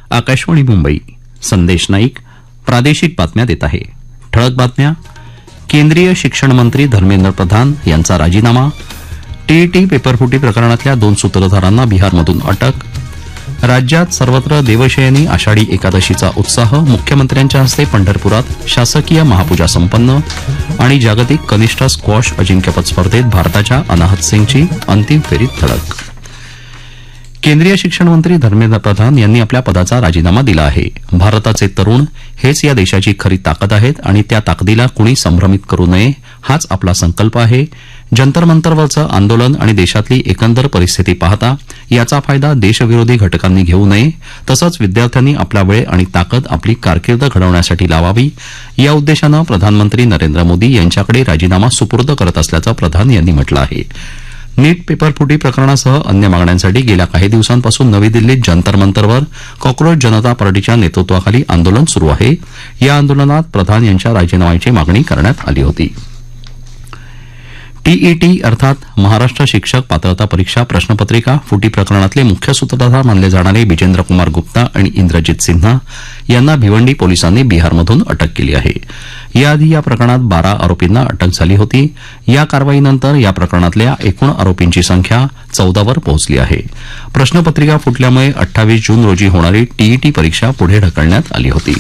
आकाशवाणी मुंबई. संदेश नाईक प्रादेशिक बातम्या देत आहे. ठळक बातम्या. केंद्रीय शिक्षण मंत्री धर्मेंद्र प्रधान यांचा राजीनामा. टीईटी पेपरफुटी प्रकरणातल्या 2 सूत्रधारांना बिहारमधून अटक. राज्यात सर्वत्र देवशयनी आषाढी एकादशीचा उत्साह. मुख्यमंत्र्यांच्या हस्ते पंढरपुरात शासकीय महापूजा संपन्न. आणि जागतिक कनिष्ठ स्क्वॉश अजिंक्यपद स्पर्धेत भारताच्या अनाहत सिंगची अंतिम फेरीत धडक. केंद्रीय शिक्षण मंत्री धर्मेंद्र प्रधान यांनी आपल्या पदाचा राजीनामा दिला आहे. भारताचे तरुण हेच या देशाची खरी ताकद आहेत आणि त्या ताकदीला कुणी संभ्रमित करू नये हाच आपला संकल्प आहे. जंतर मंतरवरचं आंदोलन आणि देशातली एकंदर परिस्थिती पाहता याचा फायदा देशविरोधी घटकांनी घेऊ नये. तसंच विद्यार्थ्यांनी आपला वेळ आणि ताकद आपली कारकीर्द घडवण्यासाठी लावावी या उद्देशानं प्रधानमंत्री नरेंद्र मोदी यांच्याकडे राजीनामा सुपूर्द करत असल्याचं प्रधान यांनी म्हटलं आहे. नीट पेपरफुटी प्रकरणासह अन्य मागण्यांसाठी गेल्या काही दिवसांपासून नवी दिल्लीत जंतर मंतरवर कॉक्रोच जनता पार्टीच्या नेतृत्वाखाली आंदोलन सुरू आहे. या आंदोलनात प्रधान यांच्या राजीनाम्याची मागणी करण्यात आली होती. टीईटी अर्थात महाराष्ट्र शिक्षक पात्रता परीक्षा प्रश्नपत्रिका फुटी प्रकरणातले मुख्य सूत्रधार मानले जाणारे विजेंद्र कुमार गुप्ता आणि इंद्रजित सिन्हा यांना भिवंडी पोलिसांनी बिहारमधून अटक केली आहे. याआधी या प्रकरणात 12 आरोपींना अटक झाली होती. या कारवाईनंतर या प्रकरणातल्या एकूण आरोपींची संख्या 14 वर पोहोचली आहे. प्रश्नपत्रिका फुटल्यामुळे 28 जून रोजी होणारी टीईटी परीक्षा पुढे ढकलण्यात आली होती.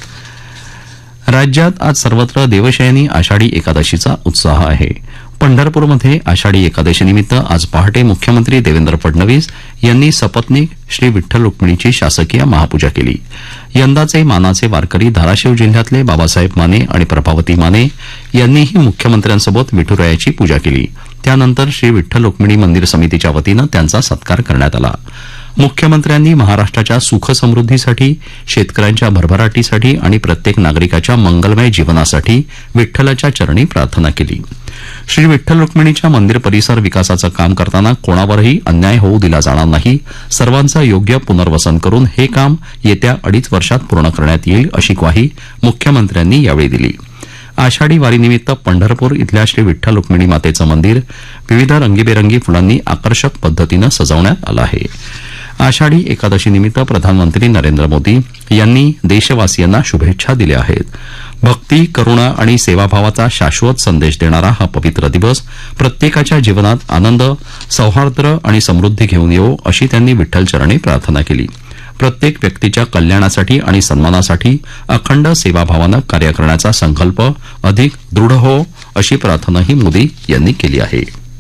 राज्यात आज सर्वत्र देवशयनी आषाढी एकादशीचा उत्साह आहे. पंढरपूरमध्ये आषाढी एकादशीनिमित्त आज पहाटे मुख्यमंत्री देवेंद्र फडणवीस यांनी सपत्नीक श्री विठ्ठल रुक्मिणीची शासकीय महापूजा केली. यंदाचे मानाचे वारकरी धाराशिव जिल्ह्यातले बाबासाहेब माने आणि प्रभावती माने यांनीही मुख्यमंत्र्यांसोबत विठुरायाची पूजा केली. त्यानंतर श्री विठ्ठल रुक्मिणी मंदिर समितीच्या वतीनं त्यांचा सत्कार करण्यात आला. मुख्यमंत्र्यांनी महाराष्ट्राच्या सुखसमृद्धीसाठी, शेतकऱ्यांच्या भरभराटीसाठी आणि प्रत्येक नागरिकाच्या मंगलमय जीवनासाठी विठ्ठलाच्या चरणी प्रार्थना केली. श्री विठ्ठल रुक्मिणीच्या मंदिर परिसर विकासाचं काम करताना कोणावरही अन्याय होऊ दिला जाणार नाही. सर्वांचं योग्य पुनर्वसन करून हे काम येत्या 2.5 वर्षात पूर्ण करण्यात येईल अशी ग्वाही मुख्यमंत्र्यांनी यावेळी दिली. आषाढी वारीनिमित्त पंढरपूर इथल्या श्री विठ्ठल रुक्मिणी मातेचं मंदिर विविध रंगीबेरंगी फुलांनी आकर्षक पद्धतीनं सजवण्यात आलं आहे. आषाढी एकादशीनिमित्त प्रधानमंत्री नरेंद्र मोदी यांनी देशवासियांना शुभेच्छा दिल्या आहेत. भक्ती, करुणा आणि सेवाभावाचा शाश्वत संदेश देणारा हा पवित्र दिवस प्रत्येकाच्या जीवनात आनंद, सौहार्द आणि समृद्धी घेऊन येवो अशी त्यांनी विठ्ठलचरणी प्रार्थना केली. प्रत्येक व्यक्तीच्या कल्याणासाठी आणि सन्मानासाठी अखंड सेवाभावानं कार्य करण्याचा संकल्प अधिक दृढ हो अशी प्रार्थनाही मोदी यांनी केली आहे.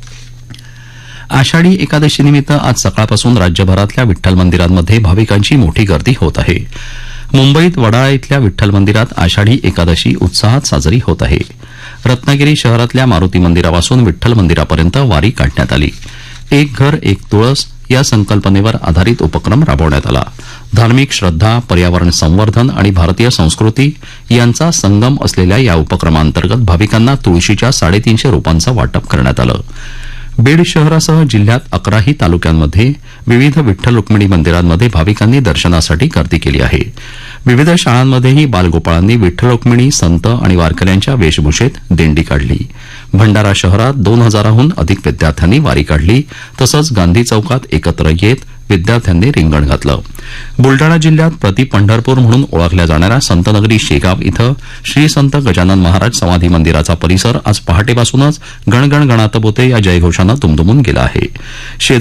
आषाढी एकादशीनिमित्त आज सकाळपासून राज्यभरातल्या विठ्ठल मंदिरांमध्ये भाविकांची मोठी गर्दी होत आहे. मुंबईत वडाळा इथल्या विठ्ठल मंदिरात आषाढी एकादशी उत्साहात साजरी होत आहे. रत्नागिरी शहरातल्या मारुती मंदिरापासून विठ्ठल मंदिरापर्यंत वारी काढण्यात आली. एक घर एक तुळस या संकल्पनेवर आधारित उपक्रम राबवण्यात आला. धार्मिक श्रद्धा, पर्यावरण संवर्धन आणि भारतीय संस्कृती यांचा संगम असलेल्या या उपक्रमांतर्गत भाविकांना तुळशीच्या 350 रोपांचं वाटप करण्यात आलं. बीड शहरासह जिल्ह्यात 11ही तालुक्यांमध्ये विविध विठ्ठल रुक्मिणी मंदिरांमध्ये भाविकांनी दर्शनासाठी गर्दी केली आहे. विविध शाळांमध्येही बालगोपाळांनी विठ्ठल रुक्मिणी, संत आणि वारकऱ्यांच्या वेशभूषेत दिंडी काढली. भंडारा शहरात 2000हून अधिक विद्यार्थ्यांनी वारी काढली. तसंच गांधी चौकात एकत्र येत विद्यार्थ्यांनी रिंगण घातलं. बुलडाणा जिल्ह्यात प्रति पंढरपूर म्हणून ओळखल्या जाणाऱ्या संतनगरी शेगाव इथं श्री संत गजानन महाराज समाधी मंदिराचा परिसर आज पहाटेपासूनच गणगण गणात बोते या जयघोषानं दुमदुमून गेला आहे.